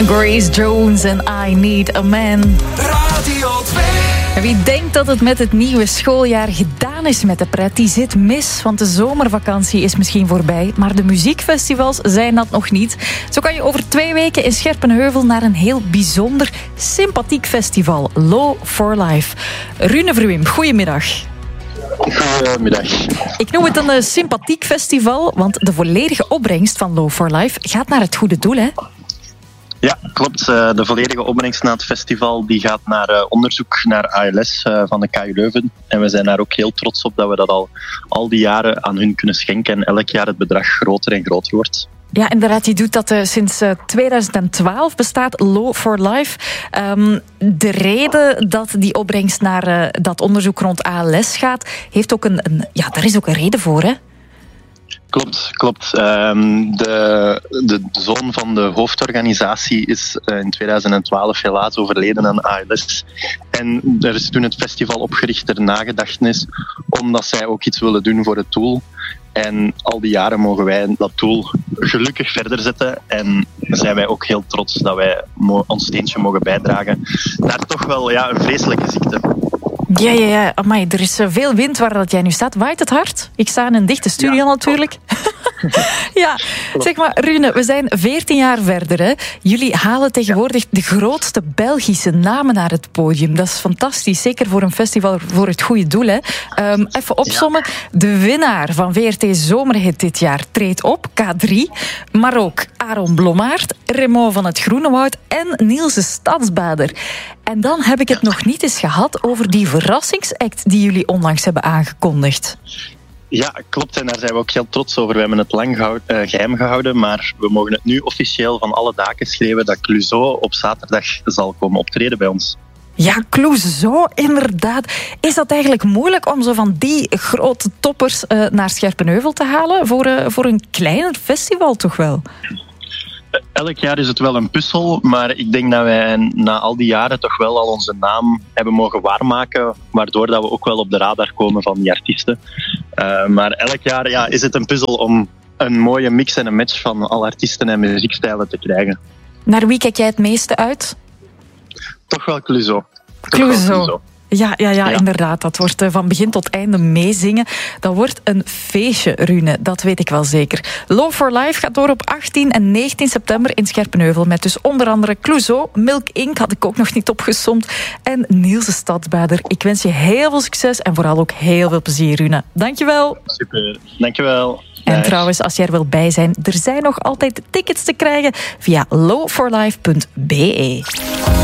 Grace Jones en I Need a Man. Radio 2. En wie denkt dat het met het nieuwe schooljaar gedaan is met de pret, die zit mis. Want de zomervakantie is misschien voorbij, maar de muziekfestivals zijn dat nog niet. Zo kan je over 2 weken in Scherpenheuvel naar een heel bijzonder, sympathiek festival. Low for Life. Rune Verwim, goedemiddag. Goedemiddag. Ik noem het een sympathiek festival, want de volledige opbrengst van Low for Life gaat naar het goede doel, hè? Ja, klopt. De volledige opbrengst naar het festival die gaat naar onderzoek naar ALS van de KU Leuven. En we zijn daar ook heel trots op dat we dat al die jaren aan hun kunnen schenken en elk jaar het bedrag groter en groter wordt. Ja, inderdaad, je doet dat sinds 2012 bestaat Low for Life. De reden dat die opbrengst naar dat onderzoek rond ALS gaat, heeft ook daar is ook een reden voor, hè? Klopt. De zoon van de hoofdorganisatie is in 2012 helaas overleden aan ALS. En er is toen het festival opgericht ter nagedachtenis, omdat zij ook iets willen doen voor het doel. En al die jaren mogen wij dat doel gelukkig verder zetten. En zijn wij ook heel trots dat wij ons steentje mogen bijdragen naar toch wel een vreselijke ziekte. Ja. Amai, er is veel wind waar dat jij nu staat. Waait het hard? Ik sta in een dichte studio natuurlijk. Ja, zeg maar, Rune, we zijn 14 jaar verder. Hè? Jullie halen tegenwoordig de grootste Belgische namen naar het podium. Dat is fantastisch, zeker voor een festival voor het goede doel. Hè? Even opsommen. De winnaar van VRT Zomerhit dit jaar treedt op, K3. Maar ook Aaron Blommaert, Raymond van het Groenewoud en Niels de Stadsbader. En dan heb ik het nog niet eens gehad over die verrassingsact die jullie onlangs hebben aangekondigd. Ja, klopt. En daar zijn we ook heel trots over. We hebben het lang geheim gehouden, maar we mogen het nu officieel van alle daken schreeuwen dat Clouseau op zaterdag zal komen optreden bij ons. Ja, Clouseau, inderdaad. Is dat eigenlijk moeilijk om zo van die grote toppers naar Scherpenheuvel te halen? Voor een kleiner festival toch wel? Elk jaar is het wel een puzzel, maar ik denk dat wij na al die jaren toch wel al onze naam hebben mogen waarmaken, waardoor dat we ook wel op de radar komen van die artiesten. Maar elk jaar is het een puzzel om een mooie mix en een match van alle artiesten en muziekstijlen te krijgen. Naar wie kijk jij het meeste uit? Toch wel Clouseau. Ja, inderdaad. Dat wordt van begin tot einde meezingen. Dat wordt een feestje, Rune. Dat weet ik wel zeker. Low for Life gaat door op 18 en 19 september in Scherpenheuvel. Met dus onder andere Clouseau, Milk Inc. had ik ook nog niet opgesomd. En Niels de Stadsbader. Ik wens je heel veel succes en vooral ook heel veel plezier, Rune. Dankjewel. Super, dankjewel. En trouwens, als jij er wil bij zijn, er zijn nog altijd tickets te krijgen via lowforlife.be.